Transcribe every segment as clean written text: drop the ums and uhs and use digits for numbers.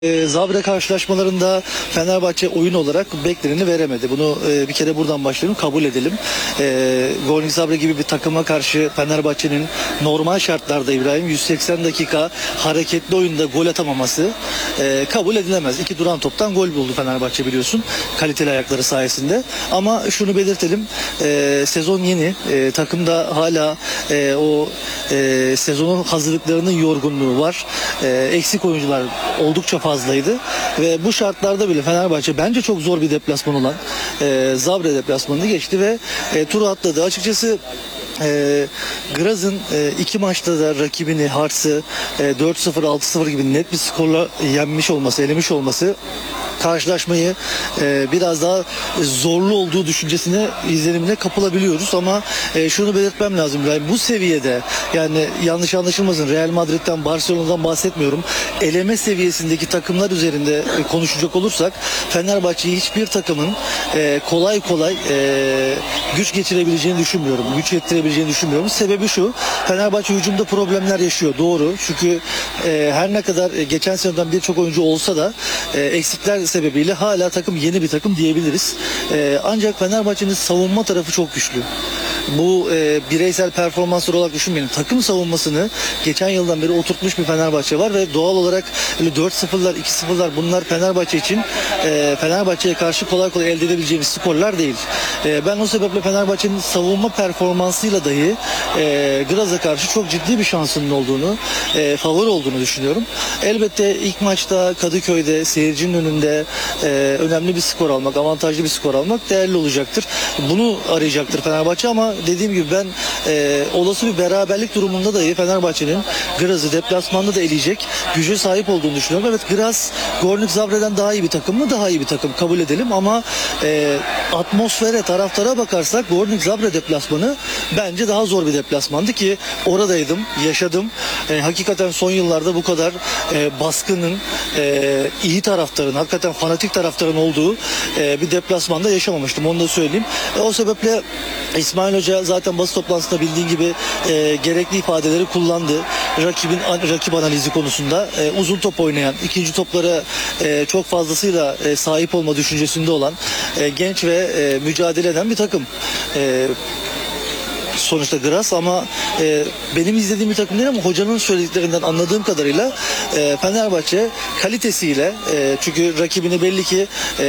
Zabre karşılaşmalarında Fenerbahçe oyun olarak bekleneni veremedi. Bunu bir kere buradan başlayalım, kabul edelim. Gornik Zabre gibi bir takıma karşı Fenerbahçe'nin normal şartlarda İbrahim 180 dakika hareketli oyunda gol atamaması kabul edilemez. İki duran toptan gol buldu Fenerbahçe biliyorsun. Kaliteli ayakları sayesinde. Ama şunu belirtelim. Sezon yeni. Takımda hala o sezonun hazırlıklarının yorgunluğu var. Eksik oyuncular oldukça fazlaydı ve bu şartlarda bile Fenerbahçe bence çok zor bir deplasman olan Zabre deplasmanını geçti ve turu atladı. Açıkçası Graz'ın iki maçta da rakibini Harts'ı 4-0 6-0 gibi net bir skorla yenmiş olması, elemiş olması karşılaşmayı biraz daha zorlu olduğu düşüncesine, izlenimine kapılabiliyoruz ama şunu belirtmem lazım İbrahim, bu seviyede, yani yanlış anlaşılmasın, Real Madrid'den, Barcelona'dan bahsetmiyorum, eleme seviyesindeki takımlar üzerinde konuşacak olursak Fenerbahçe'yi hiçbir takımın kolay kolay güç geçirebileceğini düşünmüyorum. Güç yetirebileceğini düşünmüyorum. Sebebi şu: Fenerbahçe hücumda problemler yaşıyor. Doğru. Çünkü her ne kadar geçen seneden birçok oyuncu olsa da eksikler sebebiyle hala takım yeni bir takım diyebiliriz. Ancak Fenerbahçe'nin savunma tarafı çok güçlü. Bu bireysel performanslar olarak düşünmeyelim. Takım savunmasını geçen yıldan beri oturtmuş bir Fenerbahçe var ve doğal olarak 4-0'lar, 2-0'lar bunlar Fenerbahçe için Fenerbahçe'ye karşı kolay kolay elde edebileceğimiz skorlar değil. Ben o sebeple Fenerbahçe'nin savunma performansıyla dahi Graz'a karşı çok ciddi bir şansının olduğunu, favori olduğunu düşünüyorum. Elbette ilk maçta Kadıköy'de seyircinin önünde önemli bir skor almak, avantajlı bir skor almak değerli olacaktır. Bunu arayacaktır Fenerbahçe ama dediğim gibi ben olası bir beraberlik durumunda dahi Fenerbahçe'nin Graz'ı deplasmanda da eleyecek güce sahip olduğunu düşünüyorum. Evet, Graz Gornik Zabre'den daha iyi bir takım mı? Daha iyi bir takım, kabul edelim ama atmosfere, taraftara bakarsak Gornik Zabre deplasmanı bence daha zor bir deplasmandı ki oradaydım, yaşadım. Hakikaten son yıllarda bu kadar baskının, iyi taraftarın, hakikaten fanatik taraftarın olduğu bir deplasmanda yaşamamıştım, onu da söyleyeyim. O sebeple İsmail Hoca zaten basın toplantısında bildiğin gibi gerekli ifadeleri kullandı. Rakip analizi konusunda uzun top oynayan, ikinci toplara çok fazlasıyla sahip olma düşüncesinde olan genç ve mücadele eden bir takım. Sonuçta Graz ama benim izlediğim bir takım değil ama hocanın söylediklerinden anladığım kadarıyla Fenerbahçe kalitesiyle, çünkü rakibini belli ki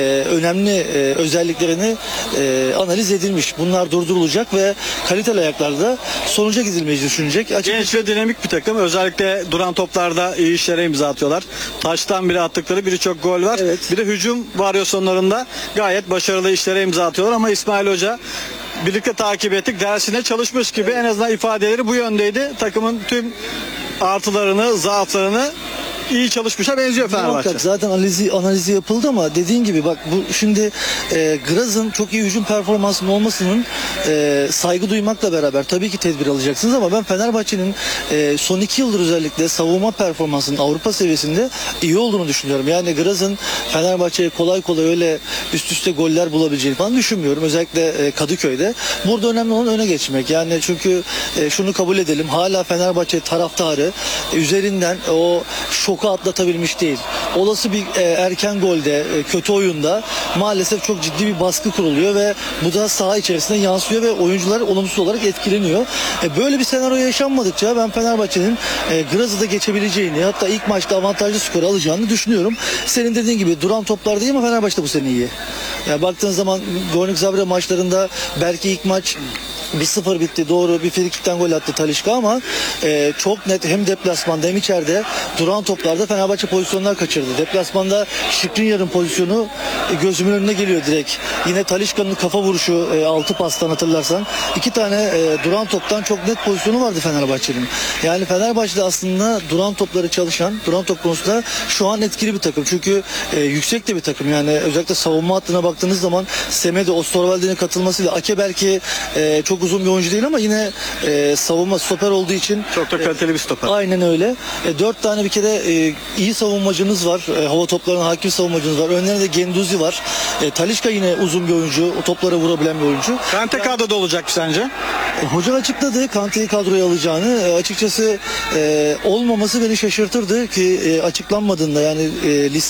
önemli özelliklerini analiz edilmiş. Bunlar durdurulacak ve kaliteli ayaklarda sonuca gidilmeyi düşünecek. Genç ve dinamik bir takım. Özellikle duran toplarda iyi işlere imza atıyorlar. Taçtan biri attıkları birçok gol var. Evet. Bir de hücum varyasyonlarında gayet başarılı işlere imza atıyorlar ama İsmail Hoca, birlikte takip ettik, dersine çalışmış gibi, en azından ifadeleri bu yöndeydi. Takımın tüm artılarını, zaaflarını iyi çalışmışa benziyor Fenerbahçe. Muhakkak zaten analizi yapıldı ama dediğin gibi bak, bu şimdi Graz'ın çok iyi hücum performansının olmasının saygı duymakla beraber tabii ki tedbir alacaksınız ama ben Fenerbahçe'nin son 2 yıldır özellikle savunma performansının Avrupa seviyesinde iyi olduğunu düşünüyorum. Yani Graz'ın Fenerbahçe'ye kolay kolay öyle üst üste goller bulabileceğini falan düşünmüyorum. Özellikle Kadıköy'de. Burada önemli olan öne geçmek. Yani çünkü şunu kabul edelim, hala Fenerbahçe taraftarı üzerinden o şoku atlatabilmiş değil. Olası bir erken golde, kötü oyunda maalesef çok ciddi bir baskı kuruluyor ve bu da saha içerisinde yansıyor ve oyuncular olumsuz olarak etkileniyor. Böyle bir senaryo yaşanmadıkça ben Fenerbahçe'nin Graz'ı da geçebileceğini, hatta ilk maçta avantajlı skor alacağını düşünüyorum. Senin dediğin gibi duran toplar değil ama Fenerbahçe bu sene iyi. Yani baktığın zaman Gornik Zabre maçlarında belki ilk maç 1-0 bitti, doğru, bir frikikten gol attı Talisca ama çok net hem deplasmanda hem içeride duran toplarda Fenerbahçe pozisyonlar kaçırdı. Deplasmanda Skriniar'ın pozisyonu gözümün önüne geliyor direkt. Yine Talisca'nın kafa vuruşu 6 pastan hatırlarsan. 2 tane duran toptan çok net pozisyonu vardı Fenerbahçe'nin. Yani Fenerbahçe'de aslında duran topları çalışan, duran top konusunda şu an etkili bir takım. Çünkü yüksek de bir takım. Yani özellikle savunma hattına baktığınız zaman Semedo, Osterwalder'in katılmasıyla Ake belki çok çok uzun bir oyuncu değil ama yine savunma stoper olduğu için Çok da kaliteli bir stoper. aynen öyle. 4 tane bir kere iyi savunmacınız var. Hava toplarına hakim savunmacınız var. Önlerinde Genduzi var. Talisca yine uzun bir oyuncu. O toplara vurabilen bir oyuncu. Kante kadroda olacak mı sence? Hoca açıkladı Kante'yi kadroya alacağını. Açıkçası olmaması beni şaşırtırdı ki açıklanmadığında yani